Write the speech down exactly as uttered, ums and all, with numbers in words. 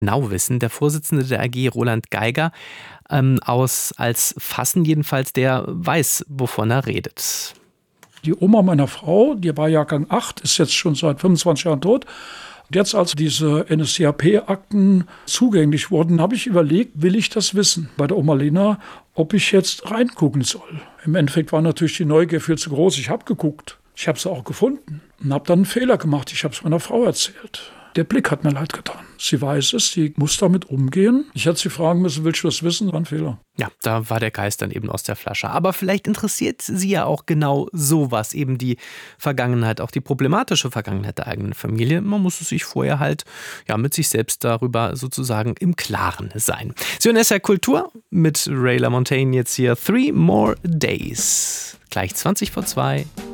Genau wissen. Der Vorsitzende der A G, Roland Geiger, ähm, aus als Fassen jedenfalls, der weiß, wovon er redet. Die Oma meiner Frau, die war Jahrgang acht, ist jetzt schon seit fünfundzwanzig Jahren tot. Und jetzt, als diese N S D A P-Akten zugänglich wurden, habe ich überlegt, will ich das wissen bei der Oma Lena, ob ich jetzt reingucken soll. Im Endeffekt war natürlich die Neugier viel zu groß. Ich habe geguckt, ich habe sie auch gefunden und habe dann einen Fehler gemacht. Ich habe es meiner Frau erzählt. Der Blick hat mir leid getan. Sie weiß es, sie muss damit umgehen. Ich hätte sie fragen müssen, willst du das wissen? War ein Fehler. Ja, da war der Geist dann eben aus der Flasche. Aber vielleicht interessiert sie ja auch genau sowas, eben die Vergangenheit, auch die problematische Vergangenheit der eigenen Familie. Man muss es sich vorher halt ja mit sich selbst darüber sozusagen im Klaren sein. Sie hören S R Kultur mit Ray LaMontagne jetzt hier. Three More Days. Gleich zwanzig vor zwei.